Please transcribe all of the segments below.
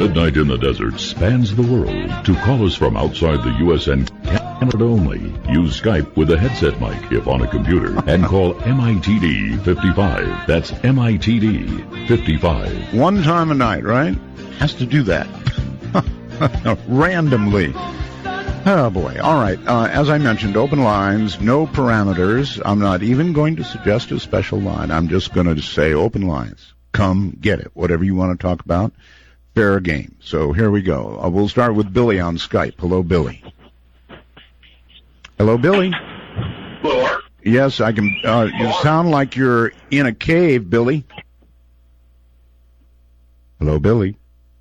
Midnight in the Desert spans the world. To call us from outside the U.S. and Canada only, use Skype with a headset mic if on a computer and call MITD 55. That's MITD 55. One time a night, right? Has to do that. Randomly. Oh, boy. All right. As I mentioned, open lines, no parameters. I'm not even going to suggest a special line. I'm just going to say open lines. Come get it. Whatever you want to talk about, fair game. So here we go. We'll start with Billy on Skype. Hello, Billy. Hello, Billy. Hello, Art. Yes, I can. You sound like you're in a cave, Billy. Hello, Billy.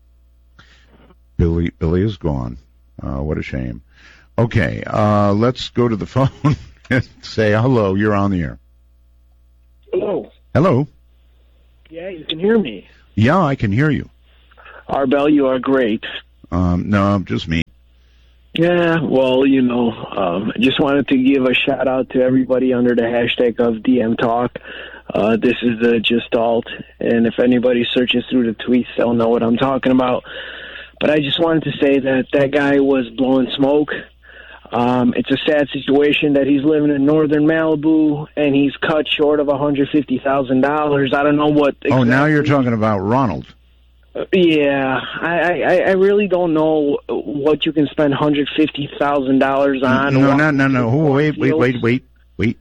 Billy is gone. What a shame. Okay, let's go to the phone and say hello. You're on the air. Hello. Hello. Yeah, you can hear me. Yeah, I can hear you. Arbel, you are great. No, just me. Yeah, well, I just wanted to give a shout-out to everybody under the hashtag of DM Talk. This is the Gestalt, and if anybody searches through the tweets, they'll know what I'm talking about. But I just wanted to say that guy was blowing smoke. It's a sad situation that he's living in northern Malibu, and he's cut short of $150,000. I don't know what exactly. Oh, now you're talking about Ronald. Yeah, I really don't know what you can spend $150,000 on. No. Wait.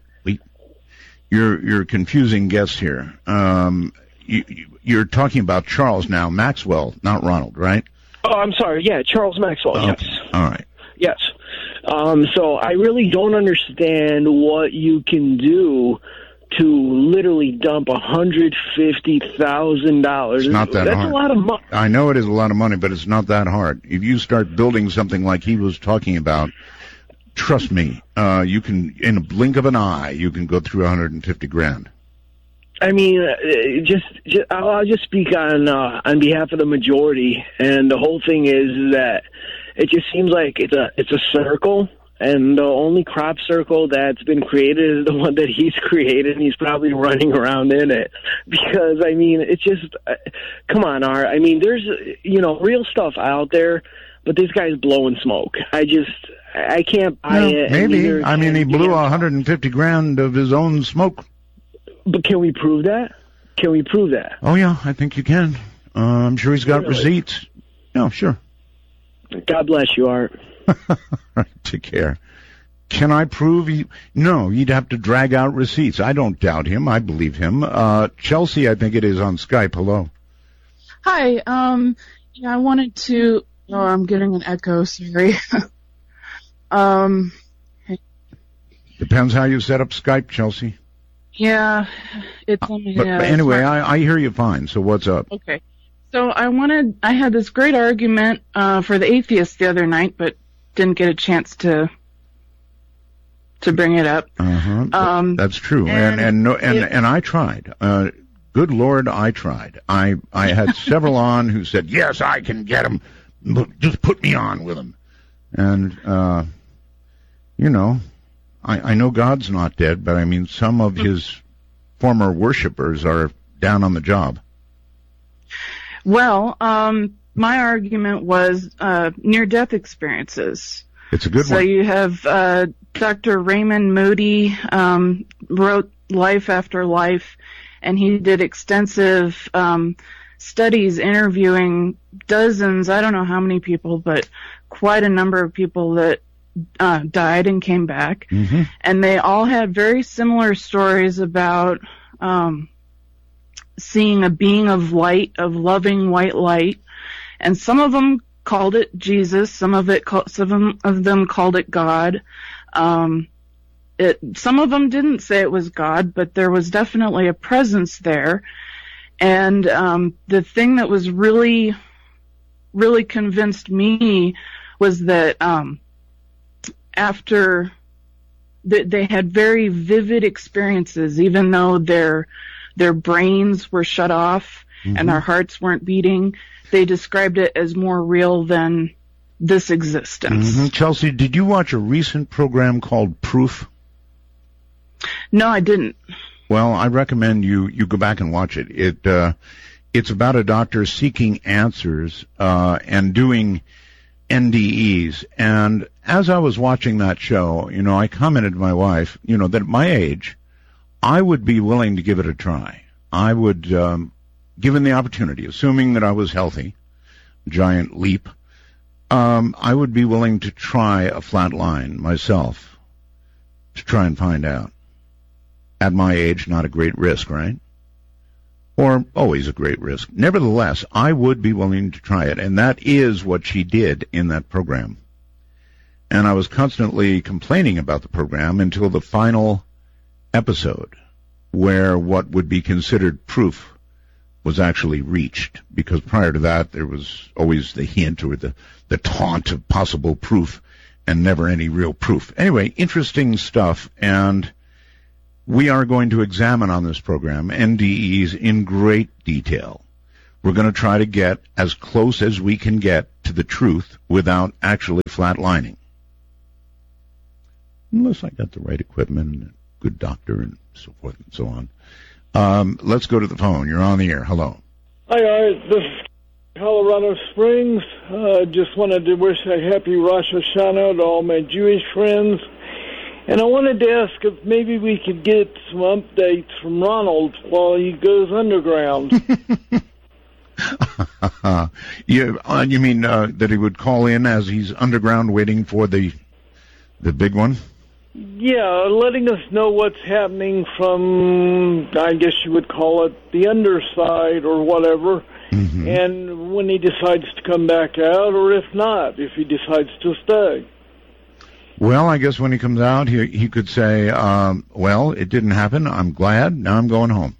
You're confusing guests here. You're talking about Charles now, Maxwell, not Ronald, right? Oh, I'm sorry. Yeah, Charles Maxwell. Okay. Yes. All right. Yes. So I really don't understand what you can do to literally dump $150,000. It's not that That's hard. A lot of money. I know it is a lot of money, but it's not that hard. If you start building something like he was talking about, trust me, you can, in a blink of an eye, you can go through $150,000. I mean, I'll just speak on behalf of the majority, and the whole thing is that it just seems like it's a circle, and the only crop circle that's been created is the one that he's created, and he's probably running around in it. Because, I mean, it's just, come on, Art. I mean, there's, real stuff out there, but this guy's blowing smoke. I can't buy it. Maybe. I mean, he blew $150,000 of his own smoke. But can we prove that? Oh, yeah, I think you can. I'm sure he's got receipts. No, sure. God bless you, Art. Take care. Can I prove No, you'd have to drag out receipts. I don't doubt him. I believe him. Chelsea, I think it is on Skype. Hello. Hi. I wanted to... Oh, I'm getting an echo. Sorry. Depends how you set up Skype, Chelsea. Yeah, it's on my But anyway, I hear you fine, so what's up? Okay. So I had this great argument for the atheists the other night, but didn't get a chance to bring it up. That's true. And I tried. Good Lord, I tried. I had several on who said, yes, I can get them. Just put me on with them. And, I know God's not dead, but I mean, some of his former worshipers are down on the job. Well, my argument was near-death experiences. It's a good one. So you have Dr. Raymond Moody wrote Life After Life, and he did extensive studies interviewing dozens, I don't know how many people, but quite a number of people that died and came back. Mm-hmm. And they all had very similar stories about seeing a being of light, of loving white light. And some of them called it Jesus. Some of them called it God. Some of them didn't say it was God, but there was definitely a presence there. And the thing that was really, really convinced me was that after they had very vivid experiences, even though their brains were shut off and their hearts weren't beating, they described it as more real than this existence. Mm-hmm. Chelsea, did you watch a recent program called Proof? No, I didn't. Well, I recommend you go back and watch it. It's about a doctor seeking answers and doing NDEs. And as I was watching that show, I commented to my wife, that at my age, I would be willing to give it a try. I would, given the opportunity, assuming that I was healthy, giant leap, I would be willing to try a flat line myself to try and find out. At my age, not a great risk, right? Or always a great risk. Nevertheless, I would be willing to try it, and that is what she did in that program. And I was constantly complaining about the program until the final episode, where what would be considered proof was actually reached, because prior to that there was always the hint or the taunt of possible proof and never any real proof. Anyway, interesting stuff, and we are going to examine on this program NDEs in great detail. We're going to try to get as close as we can get to the truth without actually flatlining. Unless I got the right equipment and a good doctor and so forth and so on. Let's go to the phone. You're on the air. Hello. Hi, Art. This is Colorado Springs. Just wanted to wish a happy Rosh Hashanah to all my Jewish friends. And I wanted to ask if maybe we could get some updates from Ronald while he goes underground. You mean that he would call in as he's underground waiting for the big one? Yeah, letting us know what's happening from, I guess you would call it, the underside or whatever, and when he decides to come back out, or if not, if he decides to stay. Well, I guess when he comes out, he could say, well, it didn't happen, I'm glad, now I'm going home.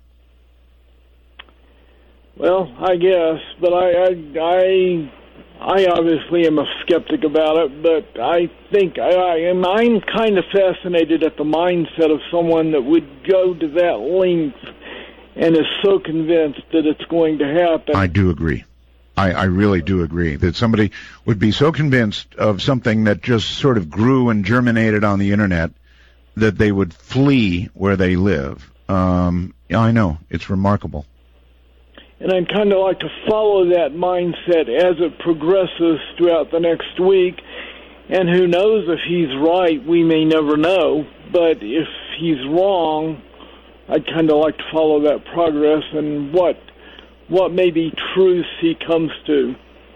Well, I guess, but I obviously am a skeptic about it, but I think I'm kind of fascinated at the mindset of someone that would go to that length and is so convinced that it's going to happen. I do agree. I really do agree that somebody would be so convinced of something that just sort of grew and germinated on the internet that they would flee where they live. I know. It's remarkable. And I'd kind of like to follow that mindset as it progresses throughout the next week. And who knows if he's right, we may never know. But if he's wrong, I'd kind of like to follow that progress and what maybe truths he comes to.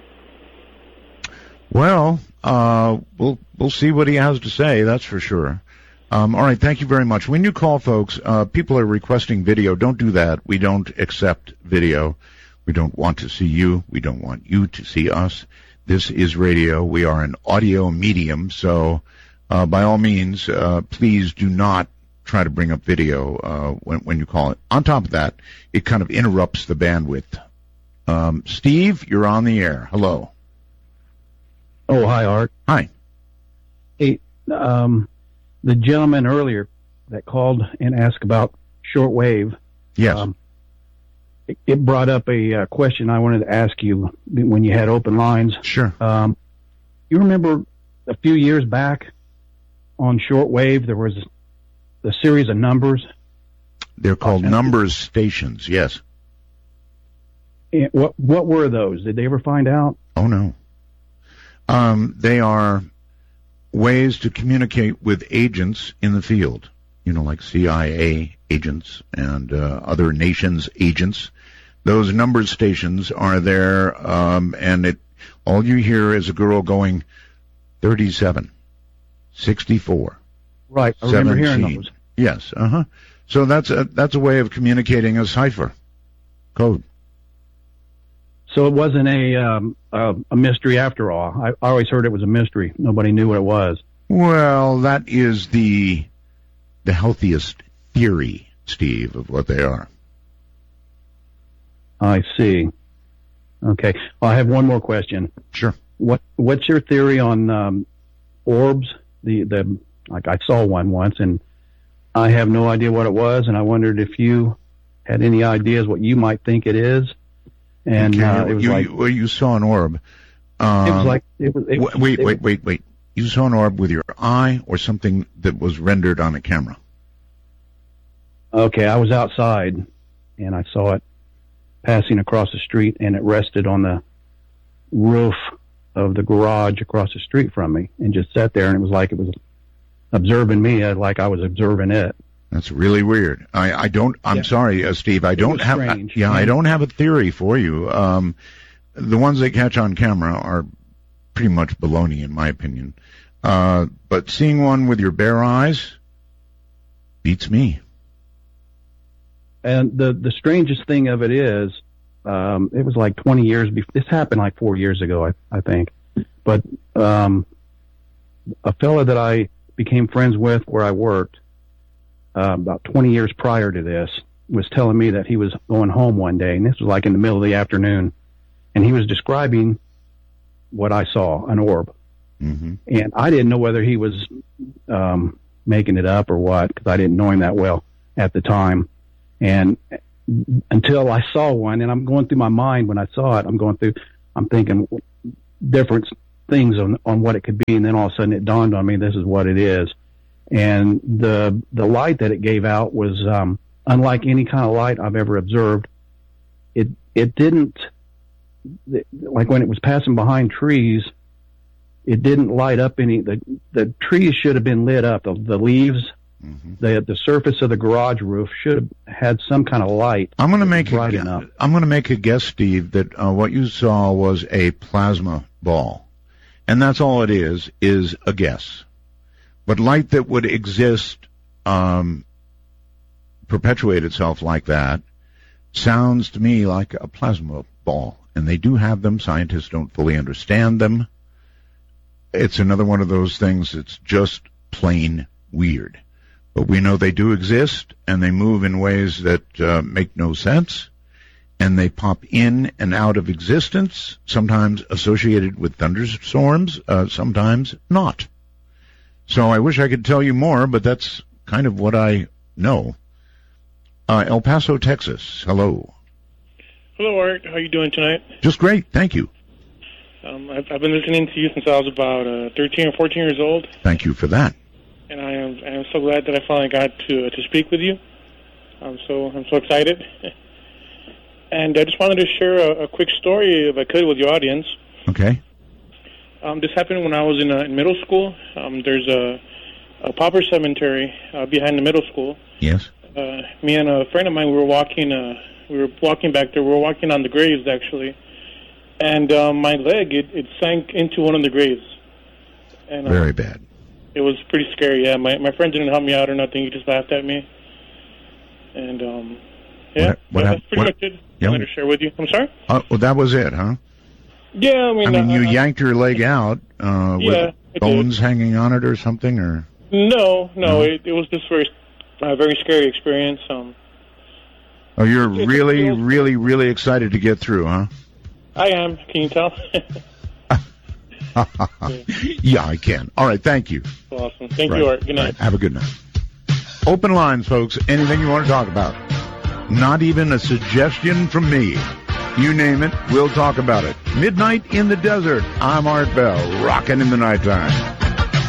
Well, we'll see what he has to say, that's for sure. All right, thank you very much. When you call, folks, people are requesting video. Don't do that. We don't accept video. We don't want to see you. We don't want you to see us. This is radio. We are an audio medium, so by all means, please do not try to bring up video when you call it. On top of that, it kind of interrupts the bandwidth. Steve, you're on the air. Hello. Oh, hi, Art. Hi. Hey, the gentleman earlier that called and asked about shortwave. Yes. It brought up a question I wanted to ask you when you had open lines. Sure. You remember a few years back on shortwave there was the series of numbers? They're called numbers stations, yes. And what were those? Did they ever find out? Oh, no. They are ways to communicate with agents in the field, like CIA agents and other nations' agents. Those numbers stations are there, and all you hear is a girl going 37, 64. Right, I remember hearing those. Yes, So that's a way of communicating a cipher code. So it wasn't a mystery after all. I always heard it was a mystery. Nobody knew what it was. Well, that is the healthiest theory, Steve, of what they are. I see. Okay. Well, I have one more question. Sure. What's your theory on orbs? Like I saw one once, and I have no idea what it was, and I wondered if you had any ideas what you might think it is. And okay. It was you saw an orb. Wait. You saw an orb with your eye or something that was rendered on a camera? Okay, I was outside, and I saw it. passing across the street, and it rested on the roof of the garage across the street from me and just sat there, and it was like it was observing me like I was observing it. That's really weird. I'm sorry, Steve, I don't have a theory for you. The ones they catch on camera are pretty much baloney, in my opinion. But seeing one with your bare eyes beats me. And the strangest thing of it is, it was like 20 years before. This happened like 4 years ago, I think. But a fellow that I became friends with where I worked about 20 years prior to this was telling me that he was going home one day, and this was like in the middle of the afternoon, and he was describing what I saw, an orb. Mm-hmm. And I didn't know whether he was making it up or what, because I didn't know him that well at the time. And until I saw one, and I'm going through my mind when I saw it, I'm thinking different things on what it could be, and then all of a sudden it dawned on me, this is what it is. And the light that it gave out was unlike any kind of light I've ever observed. It didn't, like when it was passing behind trees, it didn't light up any. The trees should have been lit up. The leaves, mm-hmm. the surface of the garage roof should have had some kind of light. I'm going to make a guess, Steve, that what you saw was a plasma ball, and that's all it is a guess. But light that would exist, perpetuate itself like that, sounds to me like a plasma ball. And they do have them. Scientists don't fully understand them. It's another one of those things that's just plain weird. But we know they do exist, and they move in ways that make no sense. And they pop in and out of existence, sometimes associated with thunderstorms, sometimes not. So I wish I could tell you more, but that's kind of what I know. El Paso, Texas. Hello. Hello, Art. How are you doing tonight? Just great. Thank you. I've been listening to you since I was about 13 or 14 years old. Thank you for that. And I am so glad that I finally got to speak with you. I'm so excited. And I just wanted to share a quick story, if I could, with your audience. Okay. This happened when I was in middle school. There's a pauper cemetery behind the middle school. Yes. Me and a friend of mine, we were walking back there. We were walking on the graves, actually. And my leg, it sank into one of the graves. And, very bad. It was pretty scary, yeah. My friend didn't help me out or nothing. He just laughed at me. And, yeah, that's pretty much it. I wanted to share with you. I'm sorry? Well, that was it, huh? Yeah, I mean... you yanked your leg out with bones hanging on it or something, or... No. It was just a very scary experience. Oh, you're really, really, really excited to get through, huh? I am. Can you tell? Yeah, I can. All right, thank you. Awesome. Thank you, Art. Good night. Right. Have a good night. Open lines, folks. Anything you want to talk about. Not even a suggestion from me. You name it, we'll talk about it. Midnight in the Desert. I'm Art Bell, rocking in the nighttime.